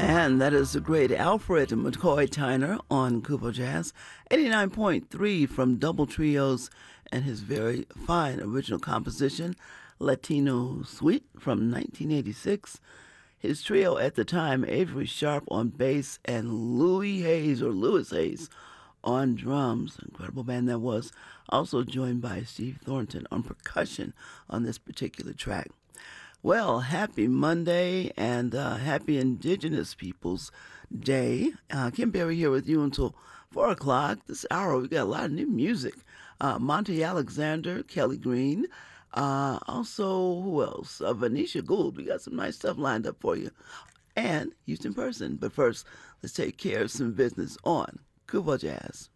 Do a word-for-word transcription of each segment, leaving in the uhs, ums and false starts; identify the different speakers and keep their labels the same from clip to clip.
Speaker 1: And that is the great Alfred McCoy Tyner on Kubo Jazz, eighty-nine point three from Double Trios and his very fine original composition, Latino Suite from nineteen eighty-six. His trio at the time, Avery Sharp on bass and Louis Hayes or Louis Hayes on drums. Incredible band that was. Also joined by Steve Thornton on percussion on this particular track. Well, happy Monday and uh, happy Indigenous Peoples Day. Uh, Kim Berry here with you until four o'clock. This hour, we got a lot of new music. Uh, Monty Alexander, Kelly Green. Uh, also, who else? Uh, Venetia Gould. We got some nice stuff lined up for you. And Houston Person. But first, let's take care of some business on Kubo Jazz.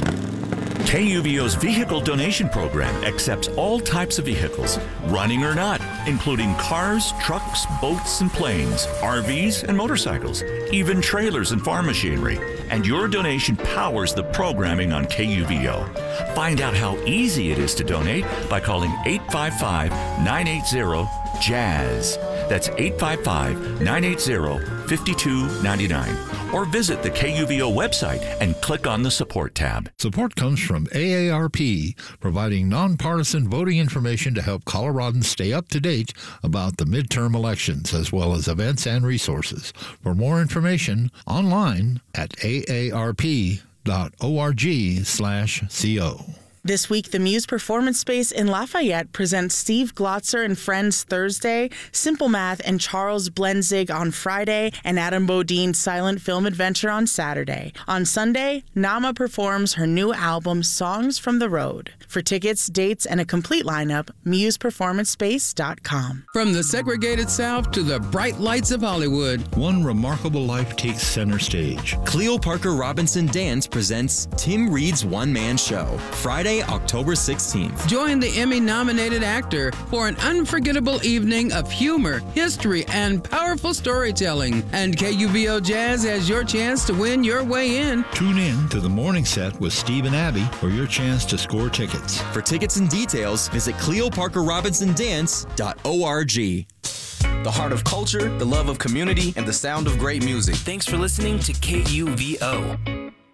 Speaker 2: K U V O's vehicle donation program accepts all types of vehicles, running or not, including cars, trucks, boats, and planes, R Vs, and motorcycles, even trailers and farm machinery. And your donation powers the programming on K U V O. Find out how easy it is to donate by calling eight five five, nine eight zero, jazz. That's eight five five, nine eight zero, five two nine nine. Or visit the K U V O website and click on the Support tab.
Speaker 3: Support comes from A A R P, providing nonpartisan voting information to help Coloradans stay up to date about the midterm elections, as well as events and resources. For more information, online at A A R P dot org slash co.
Speaker 4: This week, the Muse Performance Space in Lafayette presents Steve Glotzer and Friends Thursday, Simple Math and Charles Blenzig on Friday, and Adam Bodine's Silent Film Adventure on Saturday. On Sunday, Nama performs her new album, Songs from the Road. For tickets, dates, and a complete lineup, muse performance space dot com.
Speaker 5: From the segregated South to the bright lights of Hollywood,
Speaker 3: one remarkable life takes center stage.
Speaker 6: Cleo Parker Robinson Dance presents Tim Reed's one-man show, Friday, October sixteenth.
Speaker 5: Join the Emmy-nominated actor for an unforgettable evening of humor, history, and powerful storytelling. And K U V O Jazz has your chance to win your way in.
Speaker 3: Tune in to the morning set with Steve and Abby for your chance to score tickets.
Speaker 6: For tickets and details, visit cleo parker robinson dance dot org. The heart of culture, the love of community, and the sound of great music.
Speaker 7: Thanks for listening to K U V O.